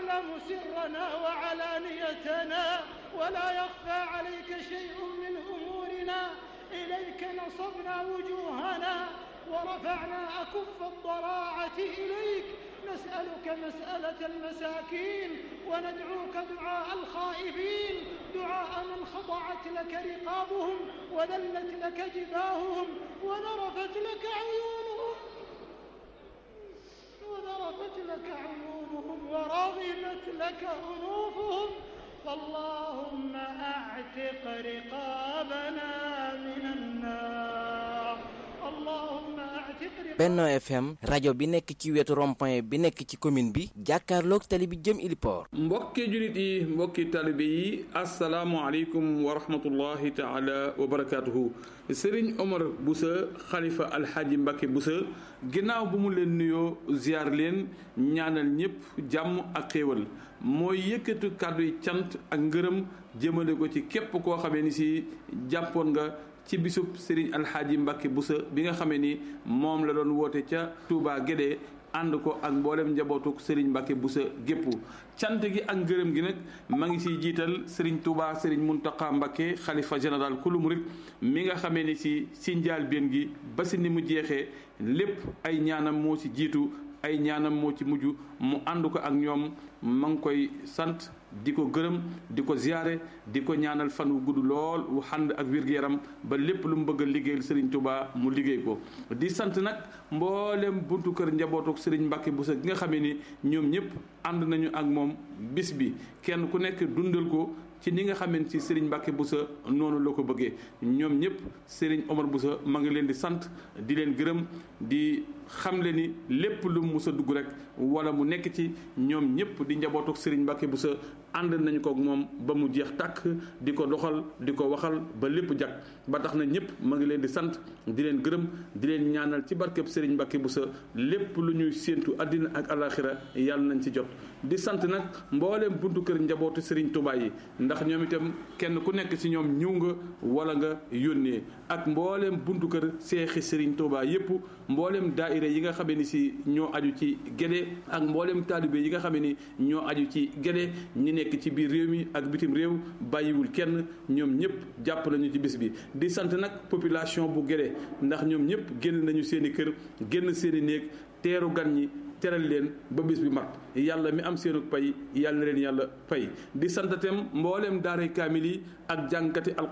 تعلم سرنا وعلانيتنا ولا يخفى عليك شيء من أمورنا. إليك نصبنا وجوهنا ورفعنا أكف الضراعة إليك، نسألك مسألة المساكين وندعوك دعاء الخائبين، دعاء من خضعت لك رقابهم وذلت لك جباههم وذرفت لك عيونهم ورغمت لك أنوفهم. فاللهم أعتق رقابنا من النار. اللهم أعتق رقابنا. Benno FM rajo bi nekk ci wetu rond-point bi nekk ci commune bi jàkkaarloog tali bi jëm Iliport. mbokki julit yi mbokki talibe yi assalaamu aleykum wa rahmatullahi taala wa barakatuhu. Serigne Omar Bousso xalifa alxaaji Mbacke Bousso ginnaaw bu mu leen nuyoo ziar leen ñaanal ñëpp jàmm ak xéewal mooy yëkkatu kàddu yi cant ak ngërëm jëmale ko ci képp koo xamee ni si jàppoon nga ci bisub Serigne alxaaji Mbacke Bousso bi nga xamee ni moom la doon woote ca Touba Guédé ànd ko ak mboolem njabootuk Serigne Mbacke Bousso gépp. cant gi ak ngërëm gi nag ma ngi siy jiital Serigne Touba Serigne Mountakha Mbacke xalifa général kulu murit mi nga xamee ni si njaalbéen gi ba si ni mu jeexee lépp ay ñaanam moo si jiitu ay ñaanam moo ci mujj mu ànd ko ak ñoom. ma ngi koy sant di ko gërëm di ko ziyaare di ko ñaanal fan wu gudd lool wu xànd ak wér-gu-yaram ba lépp lu mu bëgg a liggéeyal Serigne Touba mu liggéey ko. di sant nag mboolem buntu kër njabootuk Serigne Mbacke Bousso gi nga xamee ni ñoom ñëpp ànd nañu ak moom bis bi kenn ku nekk dundal ko ci ni nga xamante ci Serigne Mbacke Bousso noonu la ko bëggee. ñoom ñëpp Serigne Omar Bousso ma ngi leen di sant di leen gërëm di xamle ni lépp lu mu mus a dugg rek wala mu nekk ci ñoom ñëpp di njabootuk Serigne Mbacke Bousso ànd nañu ko ak moom ba mu jeex tàkk di ko doxal di ko waxal ba lépp jag ba tax na ñëpp ma ngi leen di sant di leen gërëm di leen ñaanal ci barkeb Serigne Mbacke Bousso lépp lu ñuy séentu àddina ak alaxira yàlla nañ ci jot. di sant nag mbooleem buntu kër njabootu Serigne Touba yi ndax ñoom itam kenn ku nekk ci ñoom ñëw nga wala nga yónnee ak mbooleem buntu kër seexi Serigne Touba yépp mbooleem daayira yi nga xamee ni si ñoo aju ci Guédé ak mbooleem taalibe yi nga xamee ni ñoo aju ci Guédé ñi nekk ci biir réew mi ak bitim réew bàyyiwul kenn ñoom ñëpp jàpp nañu ci bis bi. di sant nag population bu Guédé ndax ñoom ñëpp génn nañu seeni kër génn seeni néeg teeru gan ñi teral leen ba bis bi mat yàlla mi am seenu pay yàlla na leen yàlla pay. di sant itam mbooleem daaray kaamil yi ak jàngkati